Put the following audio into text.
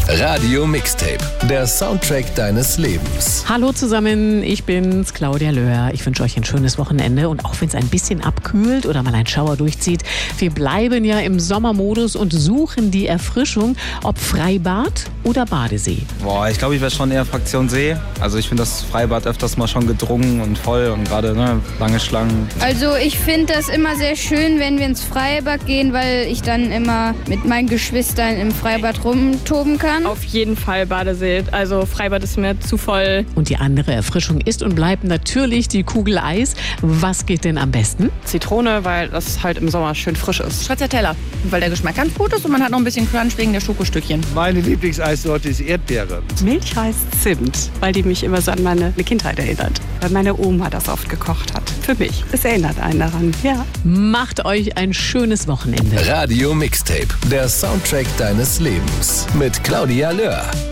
Radio Mixtape, der Soundtrack deines Lebens. Hallo zusammen, ich bin's, Claudia Löhr. Ich wünsche euch ein schönes Wochenende und auch wenn es ein bisschen abkühlt oder mal ein Schauer durchzieht, wir bleiben ja im Sommermodus und suchen die Erfrischung, ob Freibad oder Badesee. Ich glaube, ich wäre schon eher Fraktion See. Also ich finde das Freibad öfters mal schon gedrungen und voll und gerade lange Schlangen. Also ich finde das immer sehr schön, wenn wir ins Freibad gehen, weil ich dann immer mit meinen Geschwistern im Freibad rumtoben kann. Auf jeden Fall Badesee. Also Freibad ist mir zu voll. Und die andere Erfrischung ist und bleibt natürlich die Kugel Eis. Was geht denn am besten? Zitrone, weil das halt im Sommer schön frisch ist. Stracciatella, weil der Geschmack ganz gut ist und man hat noch ein bisschen Crunch wegen der Schokostückchen. Meine Lieblingseissorte ist Erdbeere. Milchreis Zimt, weil die mich immer so an meine Kindheit erinnert. Weil meine Oma das oft gekocht hat. Für mich. Es erinnert einen daran, ja. Macht euch ein schönes Wochenende. Radio Mixtape, der Soundtrack deines Lebens. Mit Claudia Löhr.